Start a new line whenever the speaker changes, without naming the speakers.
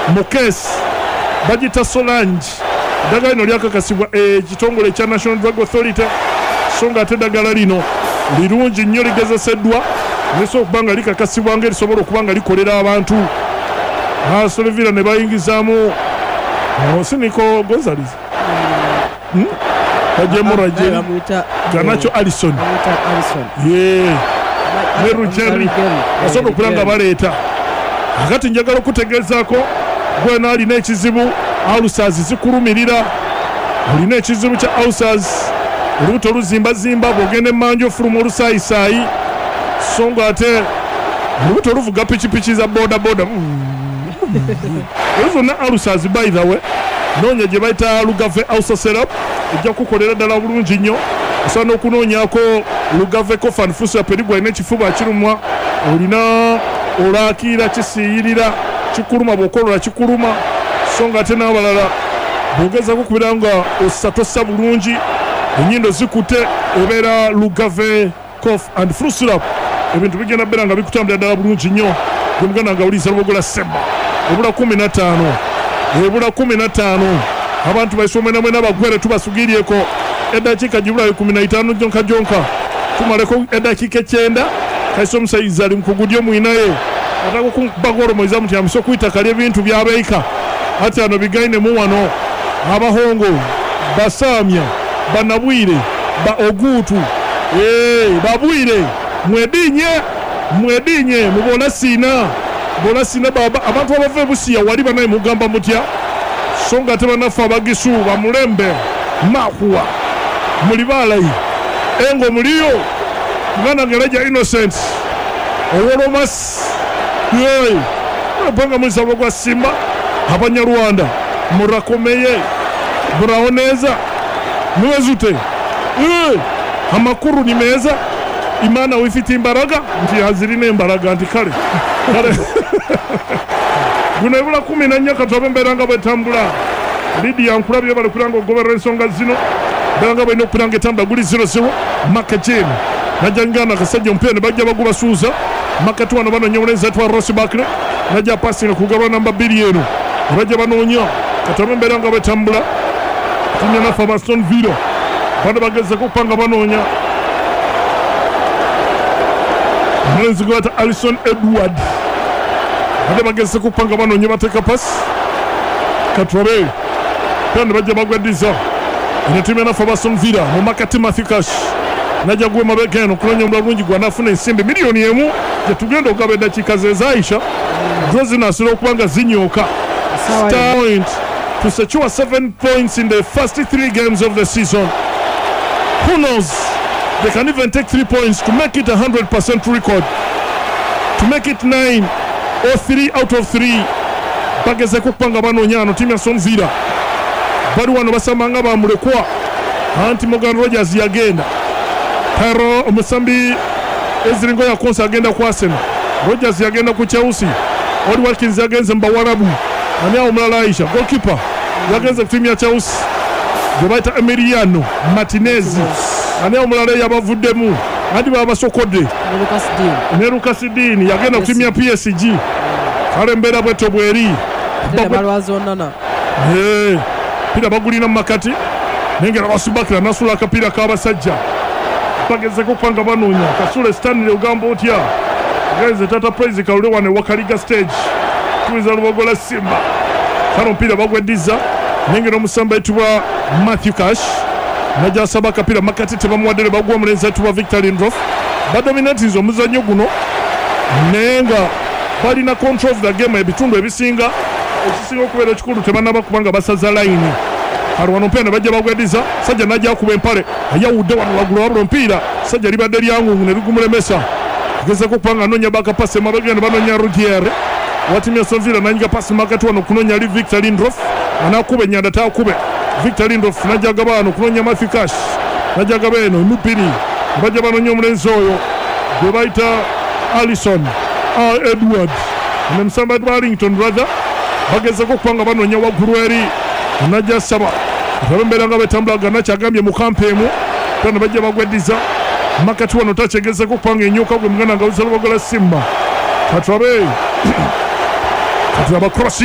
Mukes bagita Solange eddagala lino lyakakasibwa ekitongole ekya National Drug Authority so nga ate eddagala lino lirungi nnyo ligezeseddwa neso okuba nga likakasibwa ng'erisobola okuba nga likolera abantu Aston Villa ne bayingizaamu Siniko Gonzalez Kajemuraje Ganacho Alisson ne Rugeri asobola okulanga baleeta akati njagala okutegeezaako gwena alina ekizibu Ulcers zikulumirira olina ekizibu kya Ulcers olubuto luzimbazimba bw'ogenda emmanju ofuluma olusaayisaayi so nga ate olubuto luvuga pikipiki za bodaboda ezo zonna Ulcers by the way noonya gye bayita Lugave Ulcer Syrup ejja kukolera ddala bulungi nnyo osobola n'okunoonyaako Lugave Cough and Flu Syrup erigwa alina ekifuba kirumwa olina olaakira kisiiyirira kikuluma bw'okolola kikuluma so nga ate n'abalala bw'ogezaako okubeera nga osatosa bulungi ennyindo zikutte ebeera Lugave Cough and Flu Syrup ebintu bigenda bbeera nga bikutambulira ddala bulungi nnyo gye muganda nga wuliisa lubogola Semba ebula 15 abantu baisomena bagwere tubasugiryeko eddakiika gibulayo 15 jonka tumaleko eddakiika 9 kaiso omusayizi ali mukugudyo mwinaye atako kubagoro moiza muti amuso kuitakali ebintu byabeika ati ano bigainemu wano abahongo basamya banabwire ba ogutu babwire mwedinye mubola sina baba abantu abave busiya wali banaye mugamba mutya songa tebanafa abagisu bamulembe makuwa mulibalayi engo muliyo mwana ngeleja Innocent owolomas banga mwisabo gwa Simba Abanyarwanda murakomeye muraoneza mwezute amakuru ni meza Imana wifite imbaraga nti hazirine imbaraga nti kale guno ebula 14 katobe mberanga betambula Lidi yankulabye bali kulanga ogoberera ensonga zino beranga balina okulanga etambula guli 0-0 Makajen najangana kasajja ompira ne bajja baguba suuza Makatu wano banoonya omulenzi atwa Ross Barkley najja passing kugaba namba 2 eno bajja banoonya katobe mberanga betambula tunya na Aston Villa bano bageze kupanga banoonya omulenzi gwata Alisson Edward bade bageze kupanga banoonya bateeka pass Katobe kandi bajja bagwadiza ina timu na Aston Villa mu Makati Mathikash najja gwe mabega eno kunonya omulungi gwanafuna ensimbi milioni emu jetugenda okugaba eddakiika zezaisha Drozina asira okubanga zinyoka point to secure 7 points in the first 3 games of the season. Who knows? They can even take 3 points to make it 100% record. To make it 9 or 3 out of 3. Bageze kupanga banonyano timu ya Aston Villa. Bali wano basamanga bamulekwa. Anti Morgan Rogers yagenda. Pero omusambi eziringo ya konsa agenda kwa Arsenal. Rogers yagenda ku Chelsea. Oli Watkins yagenze mbawarabu. Ani omulala Aisha goalkeeper yagenze ku timu ya Chelsea. Jobaita Emiliano Martinez. Ani omulala yabavuddemu. Andi babasokodde. Lucas Digne yagenda ku timu ya PSG. Kale mbera bweto bweri.
Balwazonana.
Pira bagulina Makati. Nengera basubakira nasula akapira kabasajja. Bageze kupanga banoonya Kasule Stanley ogamba otya. Geze tata praise kaule wane wakaliga stage. Tuiza lubogola Simba. Kano mpira bagwediza. Nengera omusamba etubwa Matthew Cash. Najja saba kapira Makati tebamuwadde bagwa omulenzi etubwa Victor Lindelof. Badominatinze omuzannyo guno. Nenga balina control of the game ebitundu ebisinga. Ekisinga okubeera ekikulu tebanaba kubanga basaza line. Arwano mpena bajja bagwediza sajja najja kuba empale ayawudde wano wagulu wabula mpira sajja libadde lyangu ne ligumulemesa geze kupanga nonya baka passe mabagenda banonya Rudier watimya Sonvilla nanyiga passe Makati wano kunonya ali Victor Lindelof anakube nyanda takube Victor Lindelof najja gabano kunonya Matthew Cash najja gabeno mupiri bajja banonya omulenzi oyo gwe bayita Alisson Edward ne musamba Wellington brother bageze kupanga banonya wagulu eri najja saba Mbelanga betambulaga nakyagambye mu kampemu tano bajja bagwediza Makati wano takyegeze kupanga enyoka gwe muganda nga uzalubogola Simba Katwabe Katwaba cross